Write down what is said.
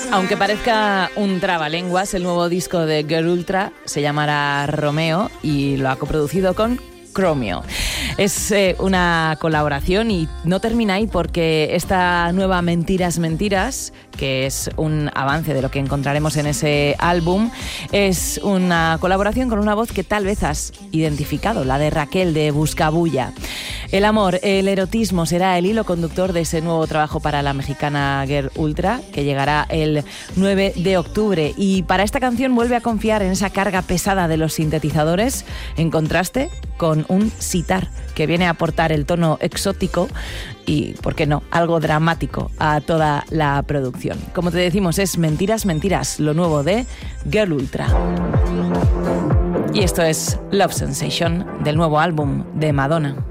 Aunque parezca un trabalenguas, el nuevo disco de Girl Ultra se llamará Romeo y lo ha coproducido con Chromeo. Es una colaboración y no termina ahí, porque esta nueva Mentiras, Mentiras, que es un avance de lo que encontraremos en ese álbum, es una colaboración con una voz que tal vez has identificado, la de Raquel de Buscabulla. El amor, el erotismo será el hilo conductor de ese nuevo trabajo para la mexicana Girl Ultra, que llegará el 9 de octubre. Y para esta canción vuelve a confiar en esa carga pesada de los sintetizadores, en contraste con un sitar que viene a aportar el tono exótico y, ¿por qué no?, algo dramático a toda la producción. Como te decimos, es Mentiras, Mentiras, lo nuevo de Girl Ultra. Y esto es Love Sensation, del nuevo álbum de Madonna.